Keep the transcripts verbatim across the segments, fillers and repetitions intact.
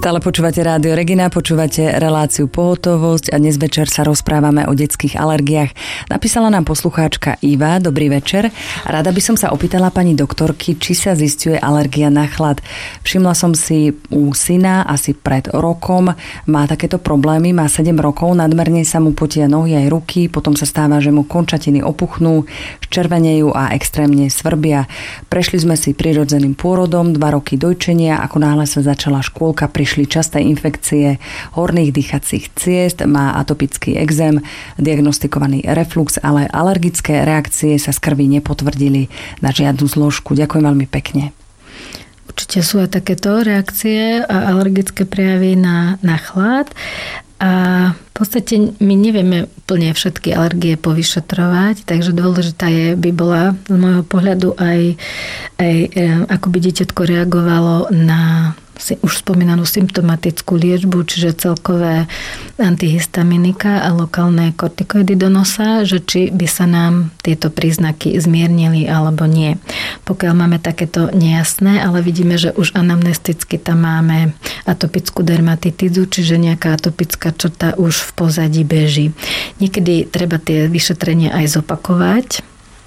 Stále počúvate Rádio Regina, počúvate reláciu Pohotovosť a dnes večer sa rozprávame o detských alergiách. Napísala nám poslucháčka Iva, dobrý večer. Rada by som sa opýtala pani doktorky, či sa zisťuje alergia na chlad. Všimla som si u syna asi pred rokom, má takéto problémy, má sedem rokov, nadmerne sa mu potia nohy aj ruky, potom sa stáva, že mu končatiny opuchnú, červenejú a extrémne svrbia. Prešli sme si prirodzeným pôrodom, dva roky dojčenia, ako náhle sa začala škôlka, prišli časté infekcie horných dýchacích ciest, má atopický exém, diagnostikovaný reflux, ale alergické reakcie sa z krvi nepotvrdili na žiadnu zložku. Ďakujem veľmi pekne. Určite sú aj takéto reakcie a alergické prejavy na, na chlad. A v podstate my nevieme úplne všetky alergie povyšetrovať, takže dôležitá je, by bola z môjho pohľadu aj, aj ako by dieťatko reagovalo na už spomínanú symptomatickú liečbu, čiže celkové antihistaminika a lokálne kortikoidy do nosa, že či by sa nám tieto príznaky zmiernili alebo nie. Pokiaľ máme takéto nejasné, ale vidíme, že už anamnesticky tam máme atopickú dermatitidu, čiže nejaká atopická črta už v pozadí beží. Niekedy treba tie vyšetrenia aj zopakovať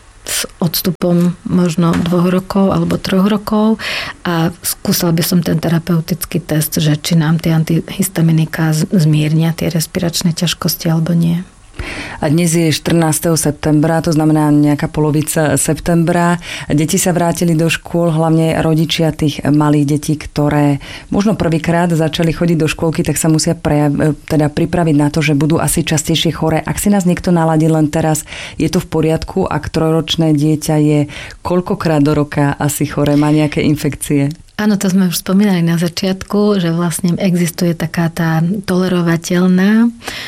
s odstupom možno dvoch rokov alebo troch rokov a skúsal by som ten terapeutický test, že či nám tie antihistaminika zmiernia tie respiračné ťažkosti alebo nie. A dnes je štrnásteho septembra, to znamená nejaká polovica septembra. Deti sa vrátili do škôl, hlavne rodičia tých malých detí, ktoré možno prvýkrát začali chodiť do škôlky, tak sa musia prejav, teda pripraviť na to, že budú asi častejšie choré. Ak si nás niekto naladí len teraz, je to v poriadku? Ak trojročné dieťa je koľkokrát do roka asi choré, má nejaké infekcie? Áno, to sme už spomínali na začiatku, že vlastne existuje taká tá tolerovateľná,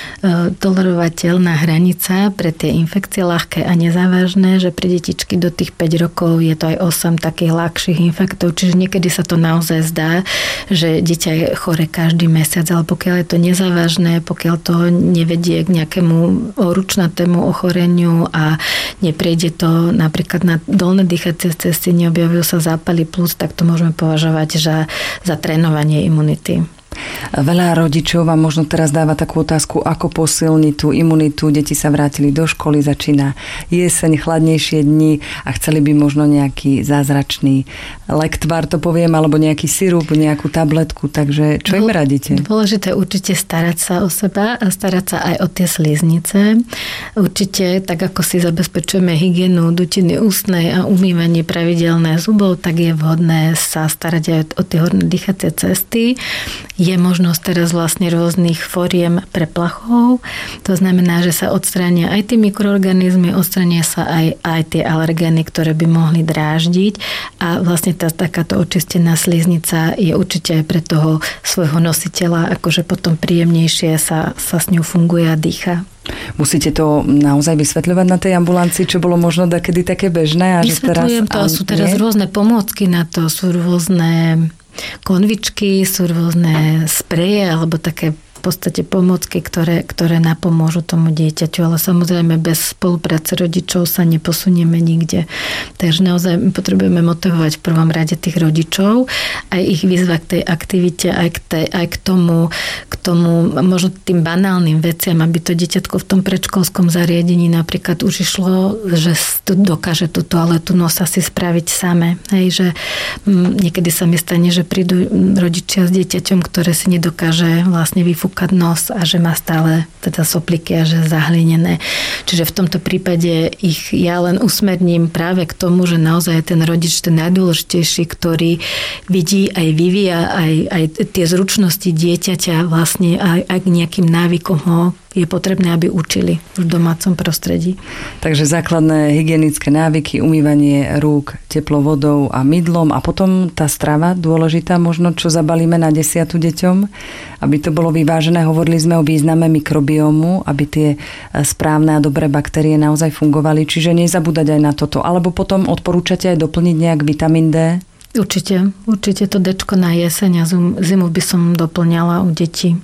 tolerovateľná hranica pre tie infekcie ľahké a nezávažné, že pre detičky do tých päť rokov je to aj osem takých ľahších infektov, čiže niekedy sa to naozaj zdá, že dieťa je chore každý mesiac, ale pokiaľ je to nezávažné, pokiaľ to nevedie k nejakému ručnatému ochoreniu a neprejde to napríklad na dolné dýchacie cesty, neobjavujú sa zápaly plus, tak to môžeme považovať Za, za trénovanie imunity. Veľa rodičov vám možno teraz dáva takú otázku, ako posilniť tú imunitu. Deti sa vrátili do školy, začína jeseň, chladnejšie dni a chceli by možno nejaký zázračný lektvar, to poviem, alebo nejaký sirup, nejakú tabletku. Takže čo im radíte? Dôležité určite starať sa o seba a starať sa aj o tie sliznice. Určite, tak ako si zabezpečujeme hygienu dutiny ústnej a umývanie pravidelné zubov, tak je vhodné sa starať aj o tie horné dýchacie cesty. Je možnosť teraz vlastne rôznych foriem preplachov. To znamená, že sa odstránia aj tie mikroorganizmy, odstránia sa aj, aj tie alergény, ktoré by mohli dráždiť a vlastne tá takáto očistená sliznica je určite aj pre toho svojho nositeľa, akože potom príjemnejšie sa, sa s ňou funguje a dýcha. Musíte to naozaj vysvetľovať na tej ambulancii, čo bolo možno takedy také bežné? A Vysvetľujem že teraz, to, sú teraz nie? rôzne pomôcky na to, sú rôzne konvičky, sú rôzne spreje alebo také v podstate pomôcky, ktoré, ktoré napomôžu tomu dieťaťu, ale samozrejme bez spolupráce rodičov sa neposunieme nikde. Takže naozaj my potrebujeme motivovať v prvom rade tých rodičov, aj ich vyzvať k tej aktivite, aj k, tej, aj k tomu, k tomu možno tým banálnym veciam, aby to dieťatko v tom predškolskom zariadení napríklad už išlo, že dokáže tú toaletu nosa si spraviť same. Hej, že niekedy sa mi stane, že prídu rodičia s dieťaťom, ktoré si nedokáže vlastne vyfúkať nos a že má stále teda sopliky a že zahlinené. Čiže v tomto prípade ich ja len usmerním práve k tomu, že naozaj ten rodič ten najdôležitejší, ktorý vidí aj vyvíja aj, aj tie zručnosti dieťaťa vlastne aj, aj k nejakým návykom ho je potrebné, aby učili v domácom prostredí. Takže základné hygienické návyky, umývanie rúk teplou vodou a mydlom a potom tá strava dôležitá, možno čo zabalíme na desiatu deťom, aby to bolo vyvážené. Hovorili sme o význame mikrobiomu, aby tie správne a dobré baktérie naozaj fungovali, čiže nezabúdať aj na toto. Alebo potom odporúčate aj doplniť nejak vitamín D? Určite, určite to dečko na jeseň a zimu by som doplňala u detí.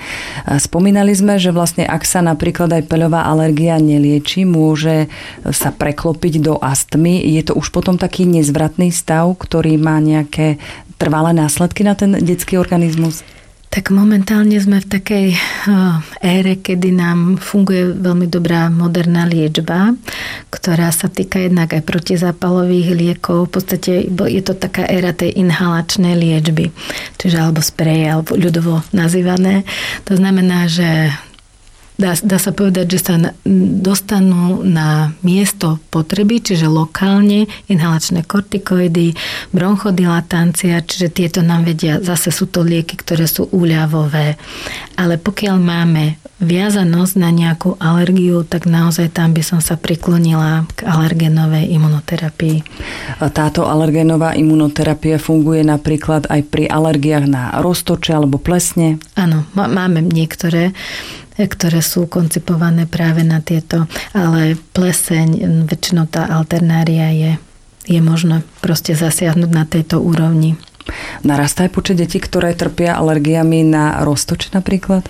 Spomínali sme, že vlastne ak sa napríklad aj peľová alergia nelieči, môže sa preklopiť do astmy. Je to už potom taký nezvratný stav, ktorý má nejaké trvalé následky na ten detský organizmus? Tak momentálne sme v takej ére, kedy nám funguje veľmi dobrá moderná liečba, ktorá sa týka jednak aj protizápalových liekov. V podstate je to taká éra tej inhalačnej liečby, čiže alebo spreje, alebo ľudovo nazývané. To znamená, že Dá, dá sa povedať, že sa dostanú na miesto potreby, čiže lokálne inhalačné kortikoidy, bronchodilatancia, čiže tieto nám vedia, zase sú to lieky, ktoré sú úľavové. Ale pokiaľ máme viazanosť na nejakú alergiu, tak naozaj tam by som sa priklonila k alergénovej imunoterapii. Táto alergénová imunoterapia funguje napríklad aj pri alergiách na roztoče alebo plesne? Áno, máme niektoré, ktoré sú koncipované práve na tieto, ale pleseň, väčšinou tá alternária je, je možno proste zasiahnuť na tejto úrovni. Narastá aj počet detí, ktoré trpia alergiami na roztoč napríklad?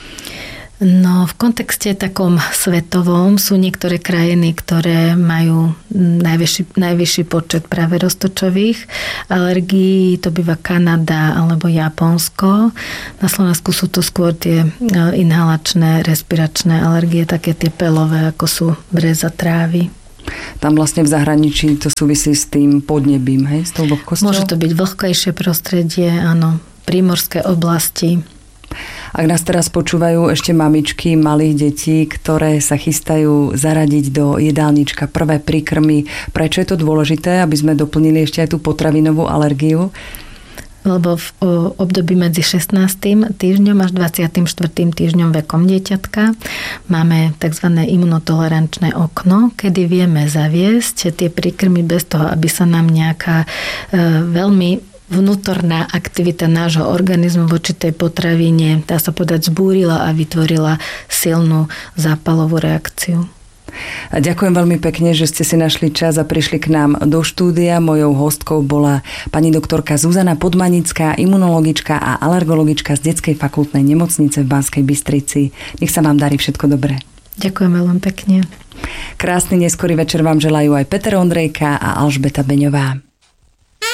No, v kontexte takom svetovom sú niektoré krajiny, ktoré majú najvyšší, najvyšší počet práve roztočových alergií. To býva Kanada alebo Japonsko. Na Slovensku sú to skôr tie inhalačné, respiračné alergie, také tie pelové, ako sú breza, trávy. Tam vlastne v zahraničí to súvisí s tým podnebím, hej? S tou vlhkosťou? Môže to byť vlhkejšie prostredie, áno. Prímorské oblasti. Ak nás teraz počúvajú ešte mamičky malých detí, ktoré sa chystajú zaradiť do jedálnička prvé príkrmy, prečo je to dôležité, aby sme doplnili ešte aj tú potravinovú alergiu? Lebo v období medzi šestnástym týždňom až dvadsiatym štvrtým týždňom vekom dieťatka máme tzv. Imunotolerančné okno, kedy vieme zaviesť tie príkrmy bez toho, aby sa nám nejaká e, veľmi vnútorná aktivita nášho organizmu voči tej potravine, dá sa povedať, zbúrila a vytvorila silnú zápalovú reakciu. A ďakujem veľmi pekne, že ste si našli čas a prišli k nám do štúdia. Mojou hostkou bola pani doktorka Zuzana Podmanická, imunologička a alergologička z Detskej fakultnej nemocnice v Banskej Bystrici. Nech sa vám darí všetko dobré. Ďakujem veľmi pekne. Krásny neskorý večer vám želajú aj Peter Ondrejka a Alžbeta Beňová.